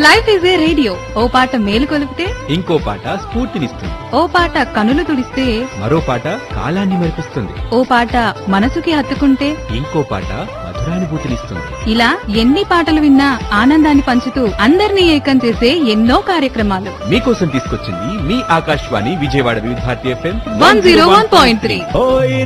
Life is a radio, ఓ పాట మేలు కొలిపితే ఇంకో పాట స్ఫూర్తినిస్తుంది. ఓ పాట కనులు తుడిస్తే మరో పాట కాలాన్ని మరిపిస్తుంది. ఓ పాట మనసుకి హత్తుకుంటే ఇంకో పాట మధురానుభూతినిస్తుంది. ఇలా ఎన్ని పాటలు విన్నా ఆనందాన్ని పంచుతూ అందరినీ ఏకం చేసే ఎన్నో కార్యక్రమాలు మీకోసం తీసుకొచ్చింది మీ ఆకాశవాణి విజయవాడ వివిధ భారతి FM 101.3.